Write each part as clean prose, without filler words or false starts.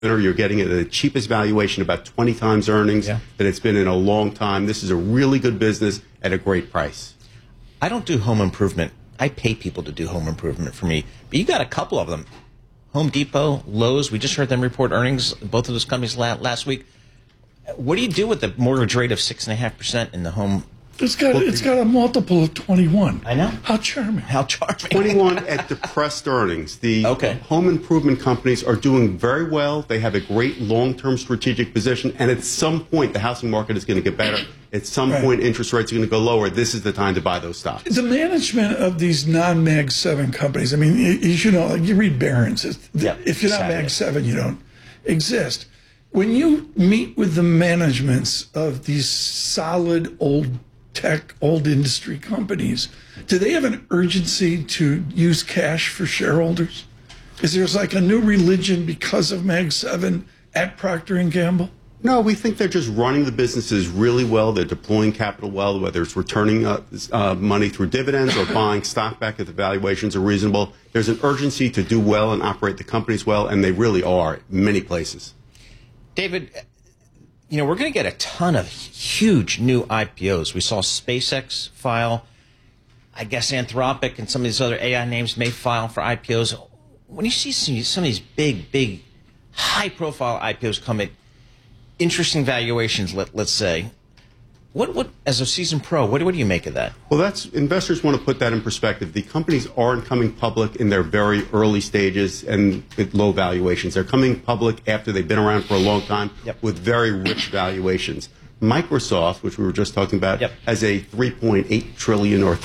You're getting it at the cheapest valuation, about 20 times earnings that it's been in a long time. This is a really good business at a great price. I don't do home improvement. I pay people to do home improvement for me. But you got a couple of them. Home Depot, Lowe's, we just heard them report earnings, both of those companies last week. What do you do with the mortgage rate of 6.5% in the home? It's got a multiple of 21. I know. How charming. How charming. 21 at depressed earnings. The home improvement companies are doing very well. They have a great long-term strategic position. And at some point, the housing market is going to get better. At some point, interest rates are going to go lower. This is the time to buy those stocks. The management of these non-Mag 7 companies, I mean, you know, like you read Barron's. If you're not Mag 7, you don't exist. When you meet with the managements of these solid old tech, old industry companies, do they have an urgency to use cash for shareholders? Is there like a new religion because of Mag 7 at Procter & Gamble? No, we think they're just running the businesses really well. They're deploying capital well, whether it's returning money through dividends or buying stock back if the valuations are reasonable. There's an urgency to do well and operate the companies well, and they really are in many places. David, you know, we're going to get a ton of huge new IPOs. We saw SpaceX file. I guess Anthropic and some of these other AI names may file for IPOs. When you see some of these big, high-profile IPOs come at interesting valuations, let's say, what as a seasoned pro, what do you make of that? Well, investors want to put that in perspective. The companies aren't coming public in their very early stages and with low valuations. They're coming public after they've been around for a long time with very rich valuations. Microsoft, which we were just talking about, has a $3.8 trillion or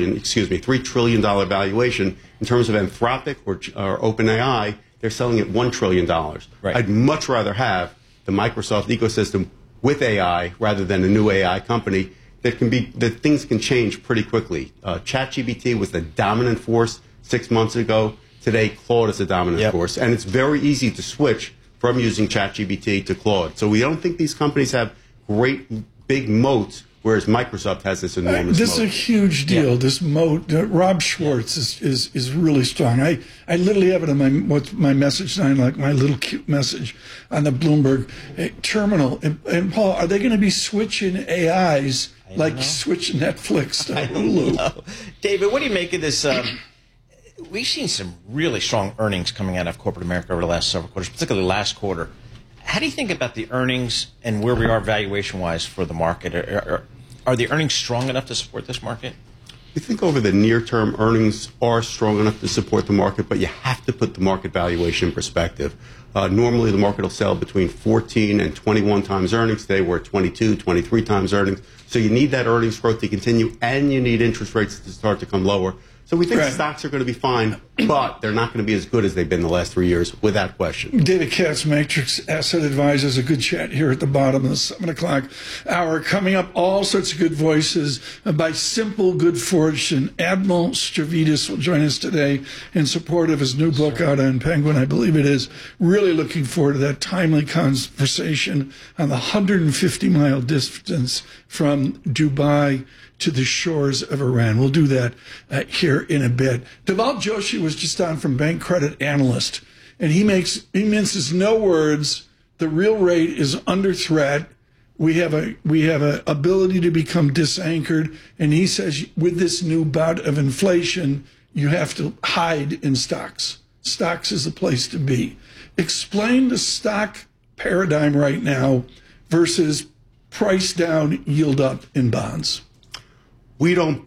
$3 trillion valuation. In terms of Anthropic or OpenAI, they're selling at $1 trillion. I'd much rather have the Microsoft ecosystem with AI rather than a new AI company that things can change pretty quickly. ChatGPT was the dominant force 6 months ago. Today, Claude is the dominant force. And it's very easy to switch from using ChatGPT to Claude. So we don't think these companies have great big moats, whereas Microsoft has this enormous moat. This is a huge deal, this moat. Rob Schwartz is really strong. I literally have it on my message line, like my little cute message on the Bloomberg terminal. And Paul, are they going to be switching AIs like switch Netflix to Hulu? David, what do you make of this? We've seen some really strong earnings coming out of corporate America over the last several quarters, particularly last quarter. How do you think about the earnings and where we are valuation-wise for the market? Are the earnings strong enough to support this market? We think over the near term, earnings are strong enough to support the market, but you have to put the market valuation in perspective. Normally, the market will sell between 14 and 21 times earnings. Today, we're at 22, 23 times earnings. So you need that earnings growth to continue, and you need interest rates to start to come lower. So we think stocks are going to be fine, but they're not going to be as good as they've been the last 3 years, without question. David Katz, Matrix Asset Advisors, a good chat here at the bottom of the 7 o'clock hour. Coming up, all sorts of good voices by Simple Good Fortune. Admiral Stavridis will join us today in support of his new book out on Penguin, I believe it is. Really looking forward to that timely conversation on the 150-mile distance from Dubai to the shores of Iran. We'll do that here in a bit. Dhaval Joshi was just on from Bank Credit Analyst, and he minces no words. The real rate is under threat. We have a ability to become disanchored, and he says with this new bout of inflation, you have to hide in stocks. Stocks is the place to be. Explain the stock paradigm right now versus price down, yield up in bonds. We don't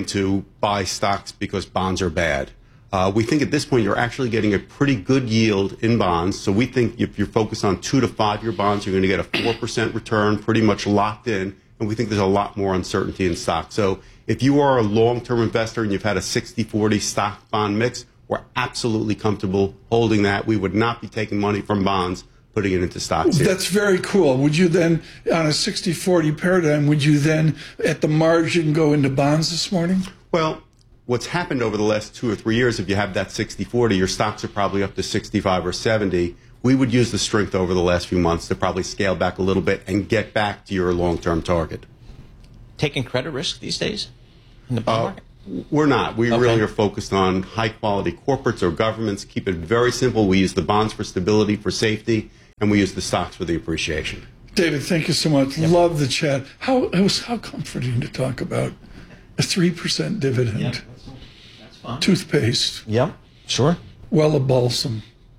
buy stocks because bonds are bad. We think at this point you're actually getting a pretty good yield in bonds. So we think if you're focused on 2 to 5 year bonds, you're going to get a 4% return, pretty much locked in. And we think there's a lot more uncertainty in stocks. So if you are a long-term investor and you've had a 60-40 stock bond mix, we're absolutely comfortable holding that. We would not be taking money from bonds, putting it into stocks here. That's very cool. Would you then, on a 60-40 paradigm, would you then, at the margin, go into bonds this morning? Well, what's happened over the last 2 or 3 years, if you have that 60-40, your stocks are probably up to 65 or 70. We would use the strength over the last few months to probably scale back a little bit and get back to your long-term target. Taking credit risk these days in the bond market? We're not. We really are focused on high-quality corporates or governments. Keep it very simple. We use the bonds for stability, for safety. and we use the stocks for the appreciation. David, thank you so much. Yep. Love the chat. It was how comforting to talk about a 3% dividend. Yep. That's fine. Toothpaste. Yep, sure. Wella Balsam.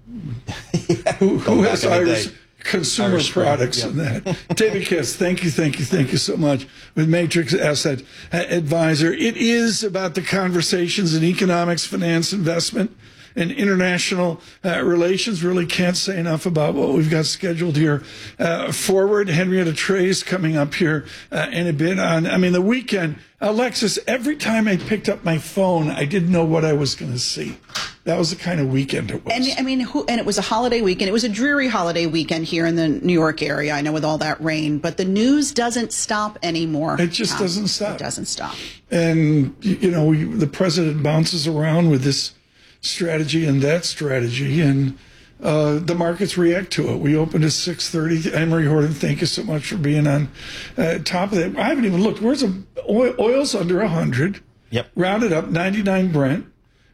Who has Irish consumer products in that? David Katz, thank you so much. With Matrix Asset Advisor, it is about the conversations in economics, finance, investment, and international relations. Really can't say enough about what we've got scheduled here forward. Henrietta Trey's coming up here in a bit the weekend. Alexis, every time I picked up my phone, I didn't know what I was going to see. That was the kind of weekend it was. And it was a holiday weekend. It was a dreary holiday weekend here in the New York area, I know, with all that rain. But the news doesn't stop anymore. It just doesn't stop. It doesn't stop. And, the president bounces around with this strategy and that strategy, and the markets react to it. We opened at 6:30. Anne-Marie Horton, thank you so much for being on top of that. I haven't even looked. Where's oil's under 100? Yep. Rounded up, 99 Brent,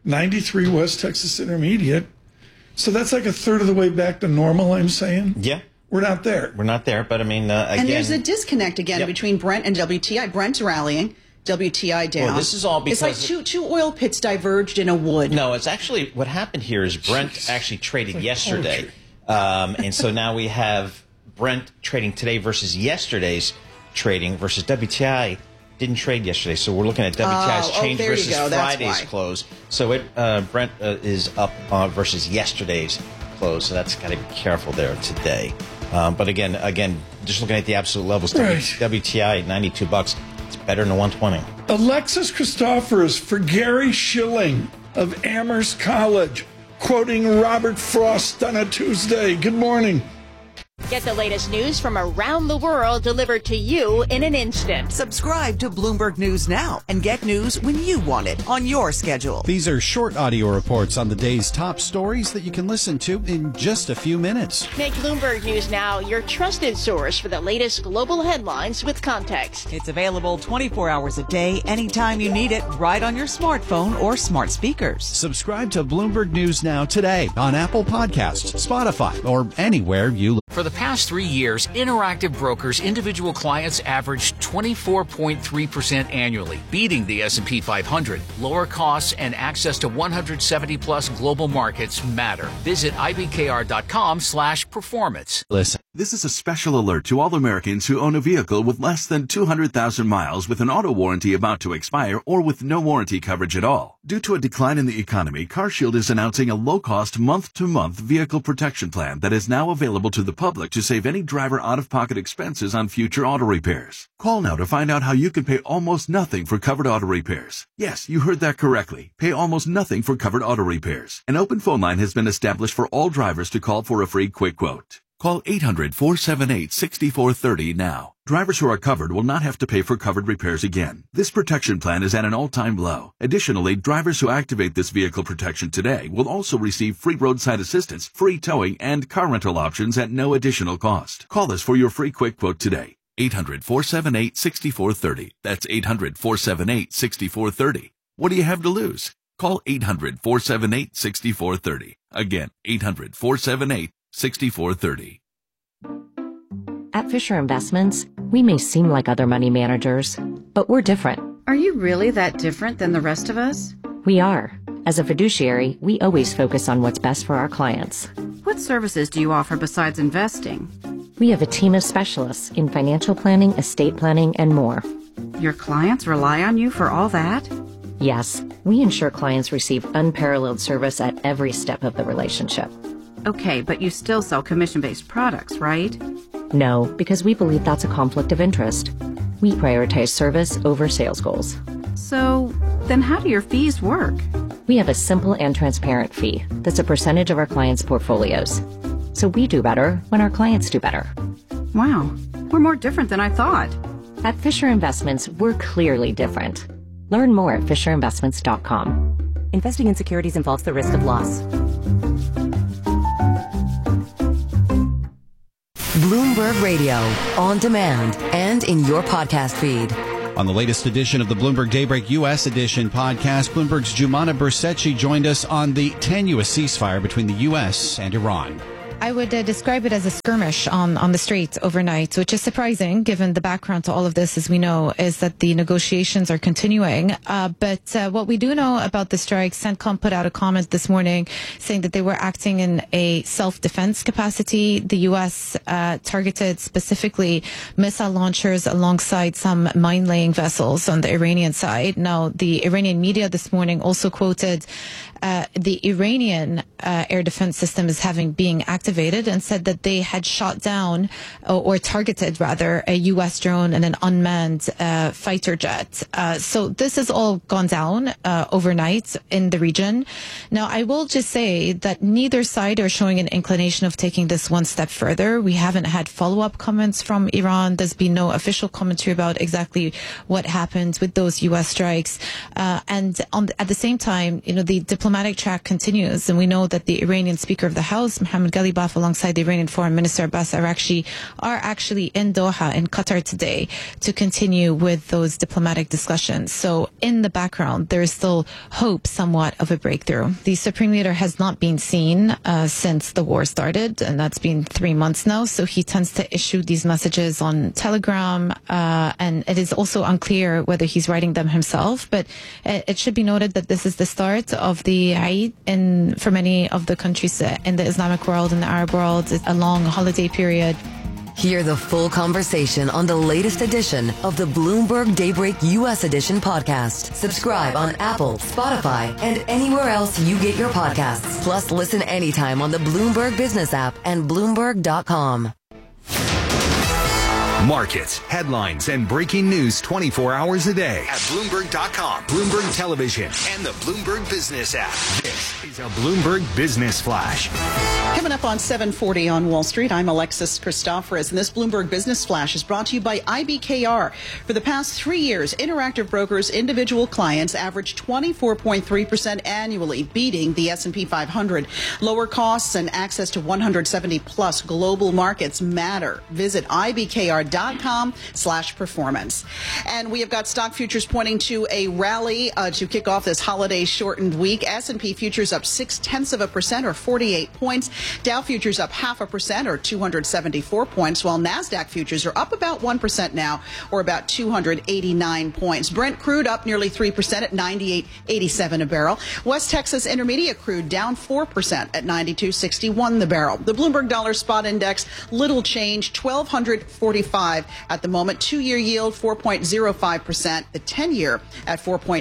93 West Texas Intermediate. So that's like a third of the way back to normal, I'm saying? Yeah. We're not there. We're not there, but again... And there's a disconnect again between Brent and WTI. Brent's rallying. WTI down. Well, this is all because... It's like two oil pits diverged in a wood. No, it's actually... What happened here is Brent actually traded yesterday. And so now we have Brent trading today versus yesterday's trading versus WTI didn't trade yesterday. So we're looking at WTI's change versus Friday's close. So Brent is up versus yesterday's close. So that's got to be careful there today. But again, just looking at the absolute levels, WTI $92. It's better than a 120. Alexis Christoforous for Gary Schilling of Amherst College, quoting Robert Frost on a Tuesday. Good morning. Get the latest news from around the world delivered to you in an instant. Subscribe to Bloomberg News now and get news when you want it on your schedule. These are short audio reports on the day's top stories that you can listen to in just a few minutes. Make Bloomberg News Now your trusted source for the latest global headlines with context. It's available 24 hours a day, anytime you need it, right on your smartphone or smart speakers. Subscribe to Bloomberg News Now today on Apple Podcasts, Spotify, or anywhere you look. For the past 3 years, Interactive Brokers individual clients averaged 24.3% annually, beating the S&P 500. Lower costs and access to 170-plus global markets matter. Visit ibkr.com/performance. Listen. This is a special alert to all Americans who own a vehicle with less than 200,000 miles with an auto warranty about to expire or with no warranty coverage at all. Due to a decline in the economy, CarShield is announcing a low-cost month-to-month vehicle protection plan that is now available to the public to save any driver out-of-pocket expenses on future auto repairs. Call now to find out how you can pay almost nothing for covered auto repairs. Yes, you heard that correctly. Pay almost nothing for covered auto repairs. An open phone line has been established for all drivers to call for a free quick quote. Call 800-478-6430 now. Drivers who are covered will not have to pay for covered repairs again. This protection plan is at an all-time low. Additionally, drivers who activate this vehicle protection today will also receive free roadside assistance, free towing, and car rental options at no additional cost. Call us for your free quick quote today. 800-478-6430. That's 800-478-6430. What do you have to lose? Call 800-478-6430. Again, 800-478-6430. At Fisher Investments, we may seem like other money managers, but we're different. Are you really that different than the rest of us? We are. As a fiduciary, we always focus on what's best for our clients. What services do you offer besides investing? We have a team of specialists in financial planning, estate planning, and more. Your clients rely on you for all that? Yes, we ensure clients receive unparalleled service at every step of the relationship. Okay, but you still sell commission-based products, right? No, because we believe that's a conflict of interest. We prioritize service over sales goals. So, then how do your fees work? We have a simple and transparent fee that's a percentage of our clients' portfolios. So we do better when our clients do better. Wow, we're more different than I thought. At Fisher Investments, we're clearly different. Learn more at fisherinvestments.com. Investing in securities involves the risk of loss. Bloomberg Radio, on demand and in your podcast feed. On the latest edition of the Bloomberg Daybreak U.S. edition podcast, Bloomberg's Jumana Bersetchi joined us on the tenuous ceasefire between the U.S. and Iran. I would describe it as a skirmish on the streets overnight, which is surprising given the background to all of this, as we know, is that the negotiations are continuing. But what we do know about the strike, CENTCOM put out a comment this morning saying that they were acting in a self-defense capacity. The U.S. Targeted specifically missile launchers alongside some mine-laying vessels on the Iranian side. Now, the Iranian media this morning also quoted the Iranian air defense system as being activated and said that they had shot down or targeted rather a U.S. drone and an unmanned fighter jet. So this has all gone down overnight in the region. Now, I will just say that neither side are showing an inclination of taking this one step further. We haven't had follow-up comments from Iran. There's been no official commentary about exactly what happened with those U.S. strikes. And at the same time, the diplomatic track continues, and we know that the Iranian Speaker of the House, Mohammad Ghalibaf, alongside the Iranian Foreign Minister Abbas Araghchi, are actually in Doha, in Qatar today, to continue with those diplomatic discussions. So in the background, there is still hope somewhat of a breakthrough. The Supreme Leader has not been seen since the war started, and that's been 3 months now. So he tends to issue these messages on Telegram, and it is also unclear whether he's writing them himself. But it should be noted that this is the start of the Eid for many of the countries in the Islamic world and the Arab world. It's a long holiday period. Hear the full conversation on the latest edition of the Bloomberg Daybreak U.S. Edition podcast. Subscribe on Apple, Spotify, and anywhere else you get your podcasts. Plus, listen anytime on the Bloomberg Business app and Bloomberg.com. Markets, headlines, and breaking news 24 hours a day at Bloomberg.com, Bloomberg Television, and the Bloomberg Business app. This is a Bloomberg Business Flash. Coming up on 740 on Wall Street, I'm Alexis Christoforous, and this Bloomberg Business Flash is brought to you by IBKR. For the past 3 years, Interactive Brokers' individual clients averaged 24.3% annually, beating the S&P 500. Lower costs and access to 170-plus global markets matter. Visit IBKR.com/performance. And we have got stock futures pointing to a rally to kick off this holiday-shortened week. S&P futures up 0.6% or 48 points. Dow futures up 0.5% or 274 points, while NASDAQ futures are up about 1% now, or about 289 points. Brent crude up nearly 3% at 98.87 a barrel. West Texas Intermediate crude down 4% at 92.61 the barrel. The Bloomberg Dollar Spot Index, little change, 1,245 at the moment. 2-year yield, 4.05%. The 10-year at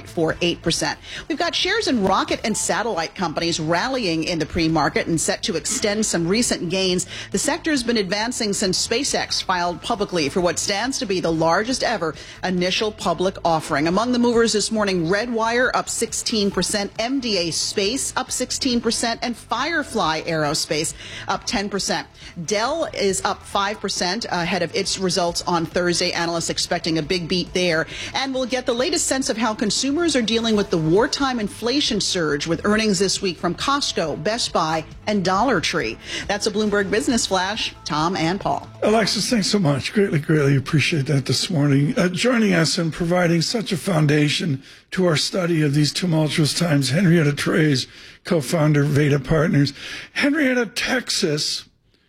4.48%. We've got shares in rocket and satellite companies rallying in the pre-market and set to extend some recent gains. The sector has been advancing since SpaceX filed publicly for what stands to be the largest ever initial public offering. Among the movers this morning, Redwire up 16%, MDA Space up 16%, and Firefly Aerospace up 10%. Dell is up 5% ahead of its results on Thursday. Analysts expecting a big beat there. And we'll get the latest sense of how consumers are dealing with the wartime inflation surge with earnings this week from Costco, Best Buy, and Dollar Tree. That's a Bloomberg Business Flash. Tom and Paul. Alexis, thanks so much. Greatly appreciate that this morning. Joining us and providing such a foundation to our study of these tumultuous times, Henrietta Treyz, co-founder, Veda Partners. Henrietta, Texas,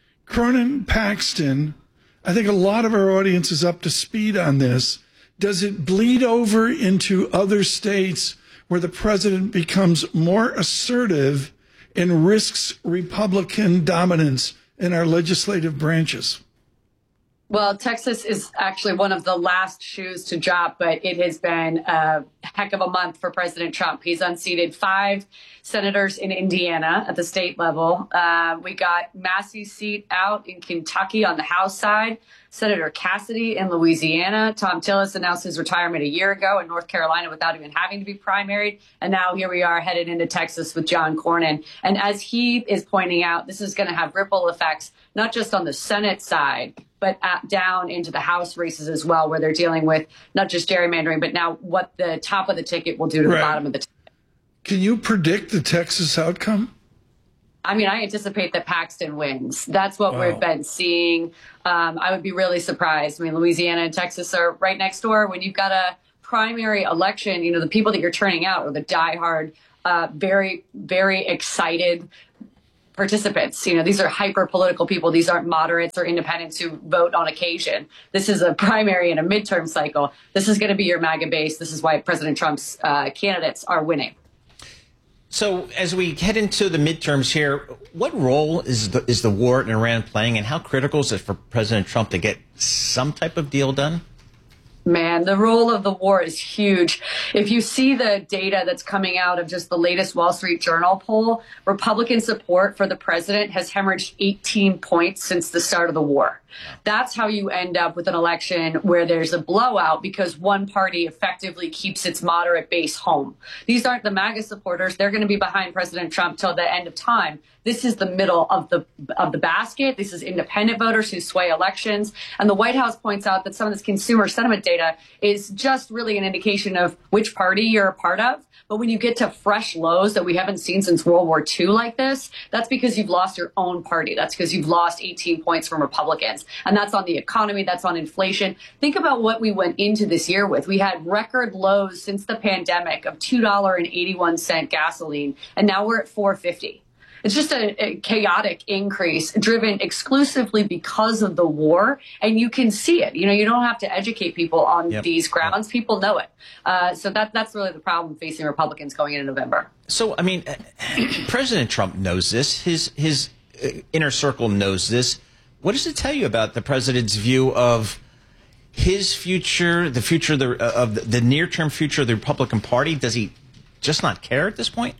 Cronin Paxton, I think a lot of our audience is up to speed on this. Does it bleed over into other states where the president becomes more assertive and risks Republican dominance in our legislative branches? Well, Texas is actually one of the last shoes to drop, but it has been a heck of a month for President Trump. He's unseated 5 senators in Indiana at the state level. We got Massey's seat out in Kentucky on the House side. Senator Cassidy in Louisiana. Tom Tillis announced his retirement a year ago in North Carolina without even having to be primaried. And now here we are headed into Texas with John Cornyn. And as he is pointing out, this is going to have ripple effects, not just on the Senate side, but down into the House races as well, where they're dealing with not just gerrymandering, but now what the top of the ticket will do to the bottom of the ticket. Can you predict the Texas outcome? I mean, I anticipate that Paxton wins. That's what we've been seeing. I would be really surprised. I mean, Louisiana and Texas are right next door. When you've got a primary election, you know, the people that you're turning out are the diehard, very, very excited participants. These are hyper political people. These aren't moderates or independents who vote on occasion. This is a primary and a midterm cycle. This is going to be your MAGA base. This is why President Trump's candidates are winning. So as we head into the midterms here, what role is the war in Iran playing, and how critical is it for President Trump to get some type of deal done? Man, the role of the war is huge. If you see the data that's coming out of just the latest Wall Street Journal poll, Republican support for the president has hemorrhaged 18 points since the start of the war. That's how you end up with an election where there's a blowout because one party effectively keeps its moderate base home. These aren't the MAGA supporters. They're going to be behind President Trump till the end of time. This is the middle of the basket. This is independent voters who sway elections. And the White House points out that some of this consumer sentiment data is just really an indication of which party you're a part of. But when you get to fresh lows that we haven't seen since World War II like this, that's because you've lost your own party. That's because you've lost 18 points from Republicans. And that's on the economy. That's on inflation. Think about what we went into this year with. We had record lows since the pandemic of $2.81 gasoline. And now we're at $4.50. It's just a chaotic increase driven exclusively because of the war. And you can see it. You don't have to educate people on these grounds. People know it. So that's really the problem facing Republicans going into November. So, I mean, President Trump knows this. His inner circle knows this. What does it tell you about the president's view of his future, the future of the near-term future of the Republican Party? Does he just not care at this point?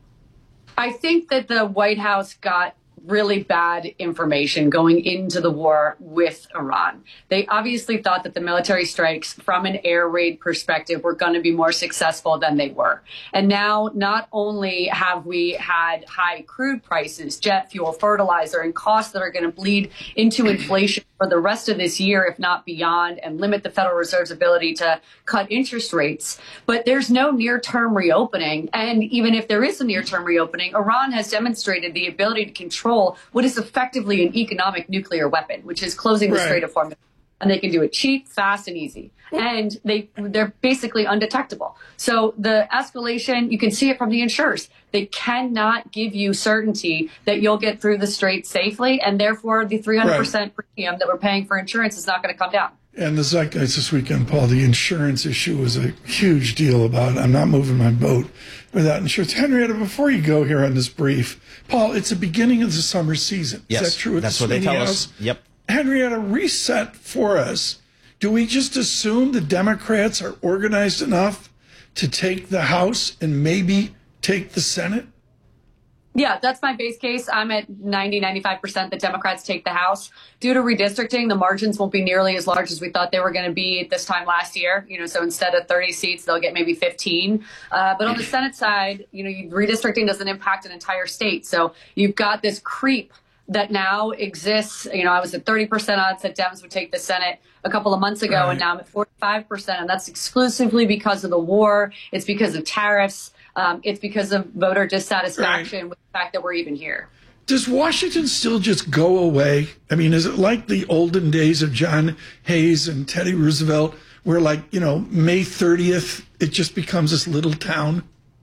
I think that the White House got really bad information going into the war with Iran. They obviously thought that the military strikes from an air raid perspective were going to be more successful than they were. And now not only have we had high crude prices, jet fuel, fertilizer, and costs that are going to bleed into inflation for the rest of this year, if not beyond, and limit the Federal Reserve's ability to cut interest rates. But there's no near-term reopening. And even if there is a near-term reopening, Iran has demonstrated the ability to control what is effectively an economic nuclear weapon, which is closing the Strait of Hormuz. And they can do it cheap, fast, and easy. And they're basically undetectable. So the escalation, you can see it from the insurers. They cannot give you certainty that you'll get through the strait safely, and therefore the 300% premium that we're paying for insurance is not going to come down. And the zeitgeist this weekend, Paul, the insurance issue was a huge deal about I'm not moving my boat without insurance. Henrietta, before you go here on this brief, Paul, it's the beginning of the summer season. Yes, is that true? That's what they tell us. Yep. Henrietta, reset for us. Do we just assume the Democrats are organized enough to take the House and maybe take the Senate? Yeah, that's my base case. I'm at 95% that Democrats take the House. Due to redistricting, the margins won't be nearly as large as we thought they were going to be this time last year. So instead of 30 seats, they'll get maybe 15. But on the Senate side, redistricting doesn't impact an entire state. So you've got this creep that now exists. I was at 30% odds that Dems would take the Senate a couple of months ago, and now I'm at 45%. And that's exclusively because of the war. It's because of tariffs. It's because of voter dissatisfaction with the fact that we're even here. Does Washington still just go away? I mean, is it like the olden days of John Hayes and Teddy Roosevelt, where May 30th, it just becomes this little town?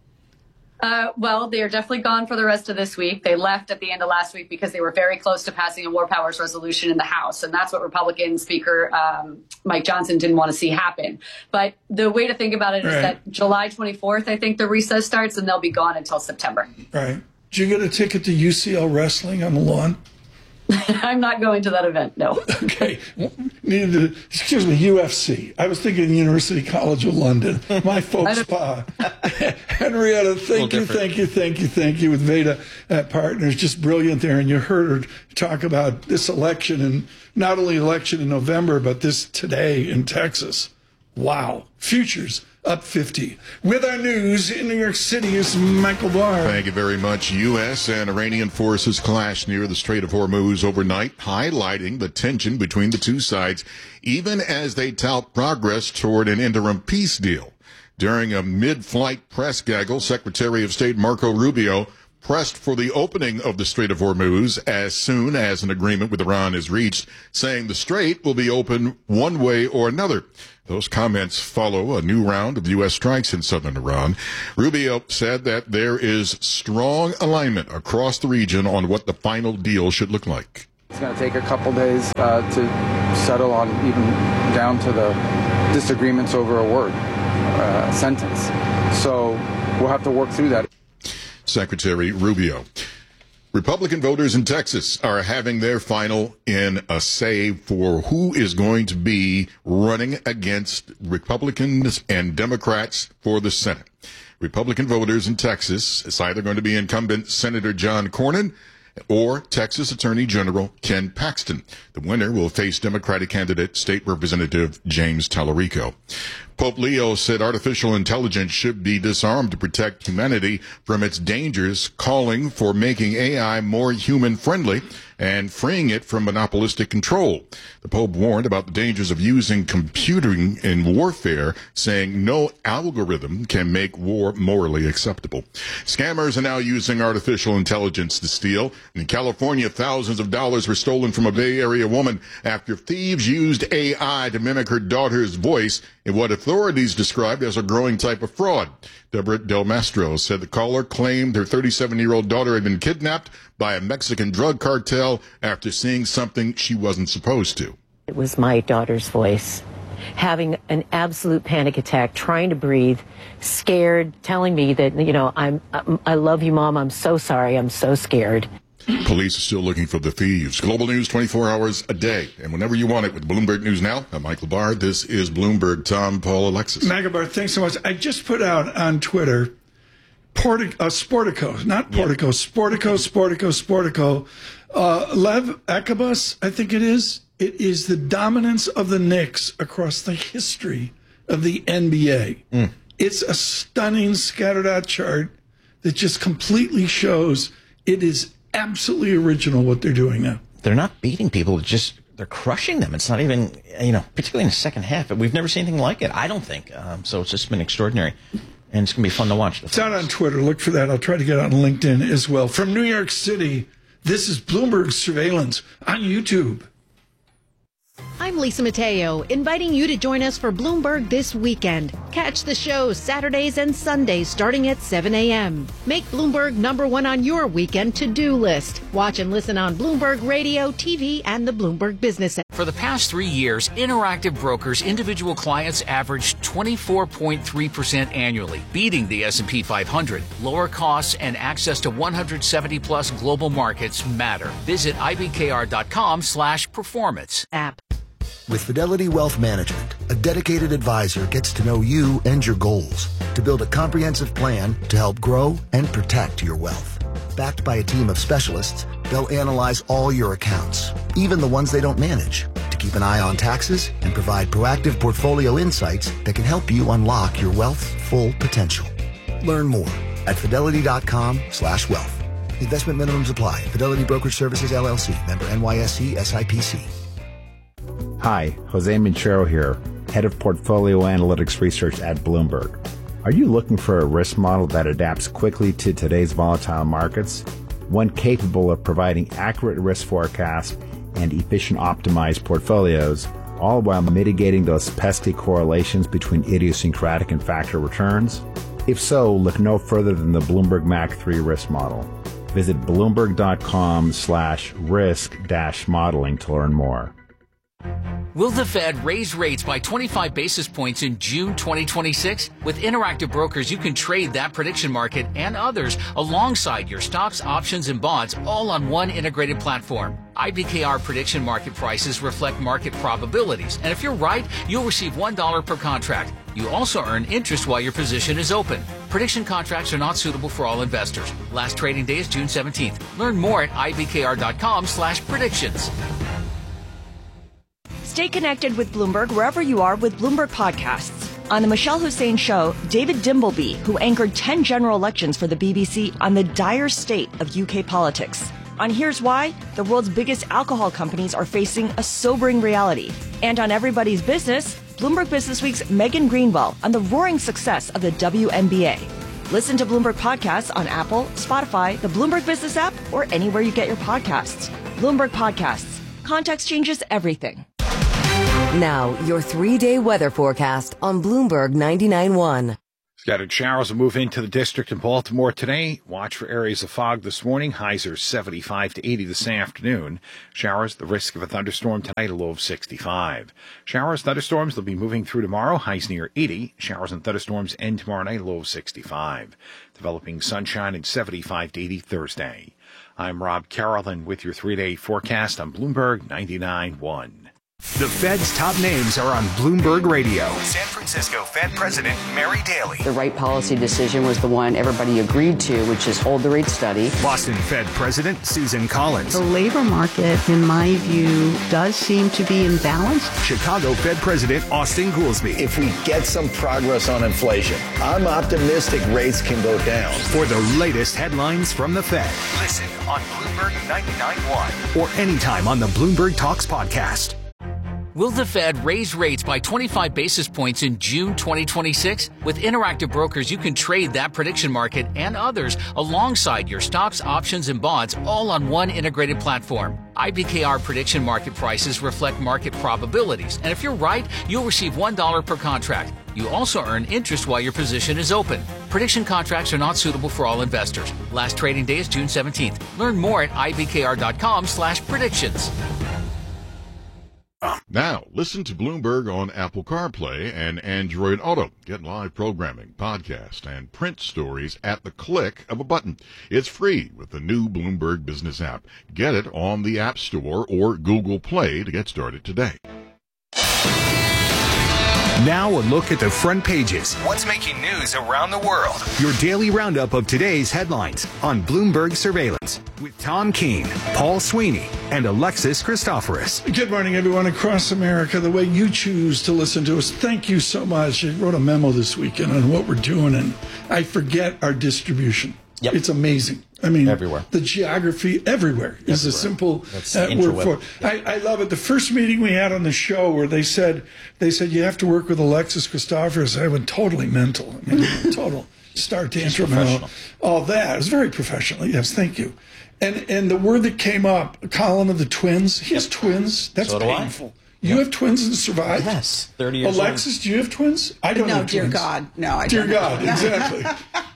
Well, they are definitely gone for the rest of this week. They left at the end of last week because they were very close to passing a war powers resolution in the House. And that's what Republican Speaker Mike Johnson didn't want to see happen. But the way to think about it is that July 24th, I think the recess starts, and they'll be gone until September. Right. Did you get a ticket to UCL wrestling on the lawn? I'm not going to that event, no. Okay. Excuse me, UFC. I was thinking University College of London. My folks' spa. Henrietta, thank you with Veda Partners. Just brilliant there. And you heard her talk about this election, and not only election in November, but this today in Texas. Wow. Futures up 50. With our news in New York City is Michael Barr. Thank you very much. U.S. and Iranian forces clashed near the Strait of Hormuz overnight, highlighting the tension between the two sides, even as they tout progress toward an interim peace deal. During a mid-flight press gaggle, Secretary of State Marco Rubio pressed for the opening of the Strait of Hormuz as soon as an agreement with Iran is reached, saying the strait will be open one way or another. Those comments follow a new round of U.S. strikes in southern Iran. Rubio said that there is strong alignment across the region on what the final deal should look like. It's going to take a couple days to settle on even down to the disagreements over a word, sentence. So we'll have to work through that. Secretary Rubio. Republican voters in Texas are having their final in a say for who is going to be running against Republicans and Democrats for the Senate. Republican voters in Texas, it's either going to be incumbent Senator John Cornyn or Texas Attorney General Ken Paxton. The winner will face Democratic candidate State Representative James Tallarico. Pope Leo said artificial intelligence should be disarmed to protect humanity from its dangers, calling for making AI more human-friendly and freeing it from monopolistic control. The Pope warned about the dangers of using computing in warfare, saying no algorithm can make war morally acceptable. Scammers are now using artificial intelligence to steal. In California, thousands of dollars were stolen from a Bay Area woman after thieves used AI to mimic her daughter's voice in what authorities described as a growing type of fraud. Deborah Del Mastro said the caller claimed her 37-year-old daughter had been kidnapped by a Mexican drug cartel after seeing something she wasn't supposed to. It was my daughter's voice, having an absolute panic attack, trying to breathe, scared, telling me that, I love you, Mom. I'm so sorry. I'm so scared. Police are still looking for the thieves. Global news 24 hours a day. And whenever you want it with Bloomberg News Now, I'm Michael Barr. This is Bloomberg. Tom, Paul, Alexis. Magabar, thanks so much. I just put out on Twitter Sportico, not Portico, Sportico. Lev Ekabus, I think it is. It is the dominance of the Knicks across the history of the NBA. It's a stunning scattered out chart that just completely shows it is absolutely original what they're doing now. They're not beating people, they're crushing them. It's not even, particularly in the second half. We've never seen anything like it, I don't think. So it's just been extraordinary. And it's going to be fun to watch. It's out on Twitter. Look for that. I'll try to get it on LinkedIn as well. From New York City, this is Bloomberg Surveillance on YouTube. I'm Lisa Mateo, inviting you to join us for Bloomberg This Weekend. Catch the show Saturdays and Sundays starting at 7 a.m. Make Bloomberg #1 on your weekend to-do list. Watch and listen on Bloomberg Radio, TV, and the Bloomberg Business app. For the past 3 years, Interactive Brokers individual clients averaged 24.3% annually, beating the S&P 500. Lower costs and access to 170-plus global markets matter. Visit ibkr.com/performance. App. With Fidelity Wealth Management, a dedicated advisor gets to know you and your goals to build a comprehensive plan to help grow and protect your wealth. Backed by a team of specialists, they'll analyze all your accounts, even the ones they don't manage, to keep an eye on taxes and provide proactive portfolio insights that can help you unlock your wealth's full potential. Learn more at fidelity.com/wealth. Investment minimums apply. Fidelity Brokerage Services, LLC. Member NYSE SIPC. Hi, Jose Minchero here, Head of Portfolio Analytics Research at Bloomberg. Are you looking for a risk model that adapts quickly to today's volatile markets? One capable of providing accurate risk forecasts and efficient optimized portfolios, all while mitigating those pesky correlations between idiosyncratic and factor returns? If so, look no further than the Bloomberg MAC 3 risk model. Visit bloomberg.com/risk-modeling to learn more. Will the Fed raise rates by 25 basis points in June 2026? With Interactive Brokers, you can trade that prediction market and others alongside your stocks, options, and bonds, all on one integrated platform. IBKR prediction market prices reflect market probabilities, and if you're right, you'll receive $1 per contract. You also earn interest while your position is open. Prediction contracts are not suitable for all investors. Last trading day is June 17th. Learn more at ibkr.com/predictions. Stay connected with Bloomberg wherever you are with Bloomberg Podcasts. On The Michelle Hussein Show, David Dimbleby, who anchored 10 general elections for the BBC on the dire state of UK politics. On Here's Why, the world's biggest alcohol companies are facing a sobering reality. And on Everybody's Business, Bloomberg Businessweek's Megan Greenwell on the roaring success of the WNBA. Listen to Bloomberg Podcasts on Apple, Spotify, the Bloomberg Business app, or anywhere you get your podcasts. Bloomberg Podcasts. Context changes everything. Now, your 3-day weather forecast on Bloomberg 99.1. Scattered showers will move into the district in Baltimore today. Watch for areas of fog this morning. Highs are 75 to 80 this afternoon. Showers, the risk of a thunderstorm tonight, a low of 65. Showers, thunderstorms, they'll be moving through tomorrow. Highs near 80. Showers and thunderstorms end tomorrow night, low of 65. Developing sunshine at 75 to 80 Thursday. I'm Rob Carrollton with your 3-day forecast on Bloomberg 99.1. The Fed's top names are on Bloomberg Radio. San Francisco Fed President Mary Daly. The right policy decision was the one everybody agreed to, which is hold the rate steady. Boston Fed President Susan Collins. The labor market, in my view, does seem to be in balance. Chicago Fed President Austin Goolsbee. If we get some progress on inflation, I'm optimistic rates can go down. For the latest headlines from the Fed, listen on Bloomberg 99.1 or anytime on the Bloomberg Talks podcast. Will the Fed raise rates by 25 basis points in June 2026? With Interactive Brokers, you can trade that prediction market and others alongside your stocks, options, and bonds all on one integrated platform. IBKR prediction market prices reflect market probabilities, and if you're right, you'll receive $1 per contract. You also earn interest while your position is open. Prediction contracts are not suitable for all investors. Last trading day is June 17th. Learn more at ibkr.com/predictions. Now, listen to Bloomberg on Apple CarPlay and Android Auto. Get live programming, podcast, and print stories at the click of a button. It's free with the new Bloomberg Business app. Get it on the App Store or Google Play to get started today. Now a look at the front pages. What's making news around the world? Your daily roundup of today's headlines on Bloomberg Surveillance with Tom Keene, Paul Sweeney, and Alexis Christoforous. Good morning, everyone across America. The way you choose to listen to us, thank you so much. I wrote a memo this weekend on what we're doing, and I forget our distribution. Yep. It's amazing. I mean, everywhere. The geography everywhere is a simple word for it. I love it. The first meeting we had on the show where they said you have to work with Alexis Christoforous. I went totally mental. I mean, total star tantrum and all that. It was very professional. Yes, thank you. And the word that came up, Colin of the twins. He has twins. That's painful. You have twins and survived? Yes, 30 years Alexis, do you have twins? I don't have twins. No, dear God. No, I don't. Dear have God, exactly.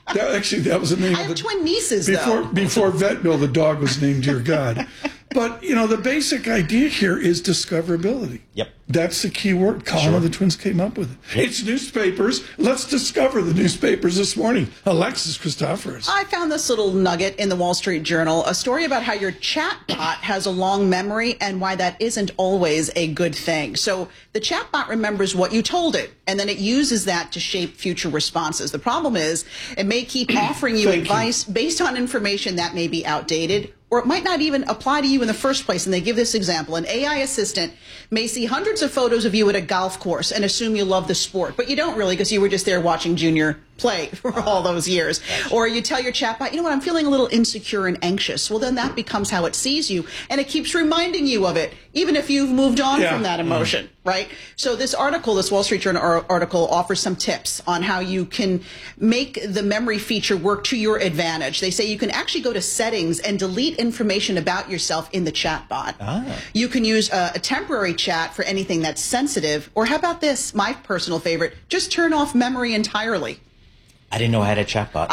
That was the name I of have twin nieces, before Vetville, the dog was named Dear God. But, the basic idea here is discoverability. Yep. That's the key word. Colin of the twins came up with it. Yep. It's newspapers. Let's discover the newspapers this morning. Alexis Christoforous. I found this little nugget in the Wall Street Journal, a story about how your chatbot has a long memory and why that isn't always a good thing. So the chatbot remembers what you told it, and then it uses that to shape future responses. The problem is it may keep offering you advice based on information that may be outdated, or it might not even apply to you in the first place. And they give this example. An AI assistant may see hundreds of photos of you at a golf course and assume you love the sport, but you don't really because you were just there watching Junior play for all those years. Or you tell your chatbot, you know what, I'm feeling a little insecure and anxious. Well, then that becomes how it sees you, and it keeps reminding you of it, even if you've moved on from that emotion, right? So this article, this Wall Street Journal article, offers some tips on how you can make the memory feature work to your advantage. They say you can actually go to settings and delete information about yourself in the chatbot. You can use a temporary chat for anything that's sensitive, or how about this, my personal favorite, just turn off memory entirely. I didn't know I had a chatbot.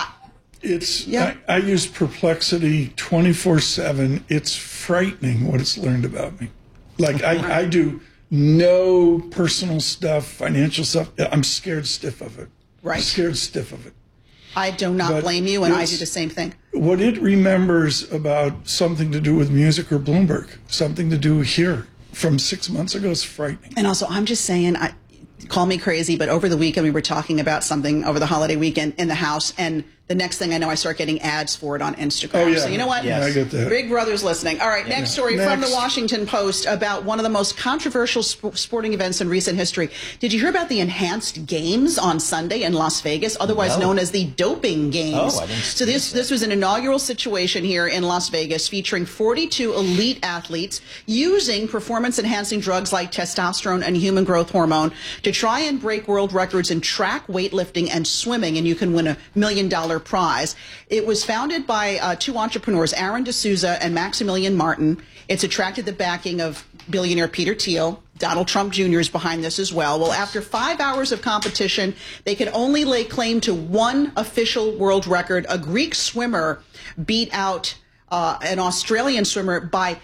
I use Perplexity 24/7. It's frightening what it's learned about me. Like I do no personal stuff, financial stuff. I'm scared stiff of it. Right. I'm scared stiff of it. I do not blame you, and I do the same thing. What it remembers about something to do with music or Bloomberg, something to do here from 6 months ago is frightening. And also, I'm just saying, call me crazy, but over the weekend we were talking about something over the holiday weekend in the house, and the next thing I know, I start getting ads for it on Instagram. Oh, yeah. So you know what? Yes. Yeah, I get that. Big Brother's listening. All right, next story from the Washington Post about one of the most controversial sporting events in recent history. Did you hear about the enhanced games on Sunday in Las Vegas, otherwise known as the doping games? Oh, I didn't so this was an inaugural situation here in Las Vegas featuring 42 elite athletes using performance-enhancing drugs like testosterone and human growth hormone to try and break world records in track, weightlifting, and swimming, and you can win $1 million prize. It was founded by two entrepreneurs, Aaron D'Souza and Maximilian Martin. It's attracted the backing of billionaire Peter Thiel. Donald Trump Jr. is behind this as well. Well, after 5 hours of competition, they could only lay claim to one official world record. A Greek swimmer beat out an Australian swimmer by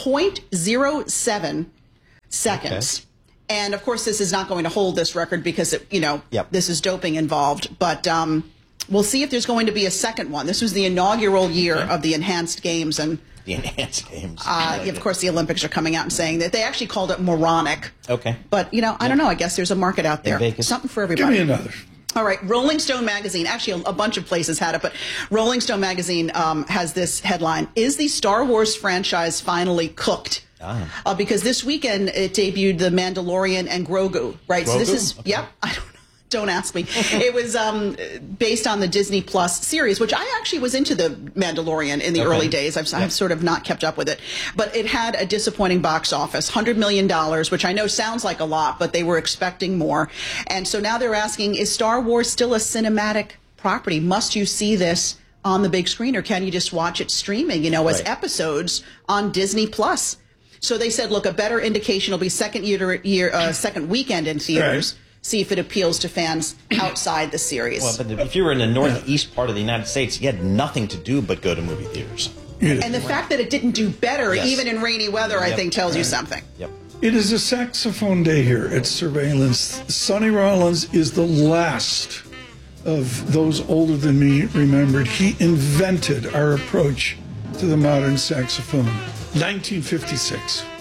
0.07 seconds. Okay. And of course, this is not going to hold this record because, this is doping involved. But we'll see if there's going to be a second one. This was the inaugural year of the enhanced games. And the enhanced games. Of course, the Olympics are coming out and saying that they actually called it moronic. Okay. But, I don't know. I guess there's a market out there. Something for everybody. Give me another. All right. Rolling Stone magazine, actually a bunch of places had it, but Rolling Stone magazine has this headline: Is the Star Wars franchise finally cooked? Because this weekend it debuted The Mandalorian and Grogu, right? Grogu? So this is, I don't ask me. It was based on the Disney Plus series, which I actually was into The Mandalorian in the early days. I've sort of not kept up with it. But it had a disappointing box office, $100 million, which I know sounds like a lot, but they were expecting more. And so now they're asking, is Star Wars still a cinematic property? Must you see this on the big screen, or can you just watch it streaming, as episodes on Disney Plus? So they said, look, a better indication will be second weekend in theaters. Right. See if it appeals to fans outside the series. Well, but if you were in the northeast part of the United States, you had nothing to do but go to movie theaters. And the fact that it didn't do better, even in rainy weather, I think tells you something. Yep. It is a saxophone day here at Surveillance. Sonny Rollins is the last of those older than me remembered. He invented our approach to the modern saxophone. 1956.